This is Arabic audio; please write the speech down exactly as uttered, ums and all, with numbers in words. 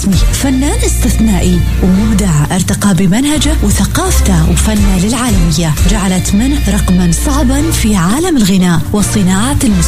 الحسني فنان استثنائي ومبدع، ارتقى بمنهجه وثقافته وفنه للعالمية، جعلت منه رقما صعبا في عالم الغناء وصناعة الموسيقى.